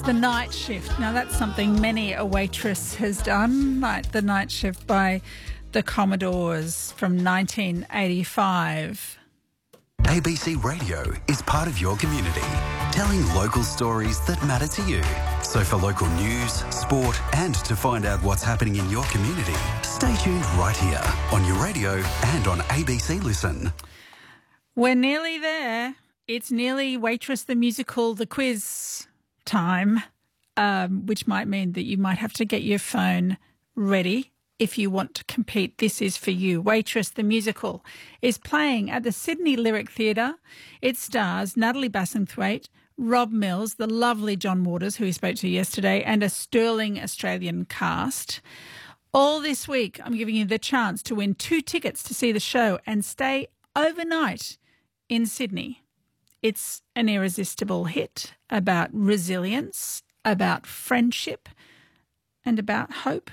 The Night Shift. Now, that's something many a waitress has done, like The Night Shift by the Commodores from 1985. ABC Radio is part of your community, telling local stories that matter to you. So for local news, sport and to find out what's happening in your community, stay tuned right here on your radio and on ABC Listen. We're nearly there. It's nearly Waitress the Musical, the quiz time, which might mean that you might have to get your phone ready if you want to compete. This is for you. Waitress the Musical is playing at the Sydney Lyric Theatre. It stars Natalie Bassingthwaite, Rob Mills, the lovely John Waters, who we spoke to yesterday, and a sterling Australian cast. All this week, I'm giving you the chance to win 2 tickets to see the show and stay overnight in Sydney. It's an irresistible hit about resilience, about friendship, and about hope.